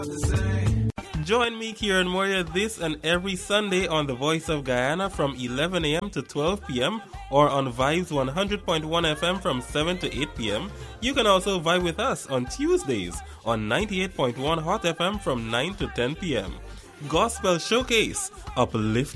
Join me, Kieran Moria, this and every Sunday on The Voice of Guyana from 11 a.m. to 12 p.m. or on Vibes 100.1 FM from 7 to 8 p.m. You can also vibe with us on Tuesdays on 98.1 Hot FM from 9 to 10 p.m. Gospel Showcase, uplift